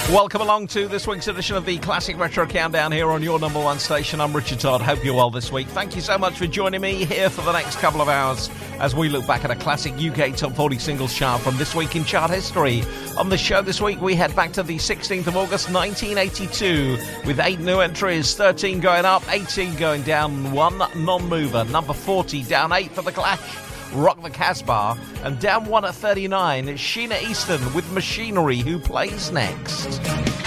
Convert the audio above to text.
Welcome along to this week's edition of the Classic Retro Countdown here on your number one station. I'm Richard Todd. Hope you're well this week. Thank you so much for joining me here for the next couple of hours as we look back at a classic UK Top 40 singles chart from this week in chart history. On the show this week, we head back to the 16th of August 1982 with 8 new entries, 13 going up, 18 going down, 1 non-mover. Number 40, down 8 for The Clash, Rock the Casbah, and down 1 at 39, Sheena Easton with Machinery, who plays next.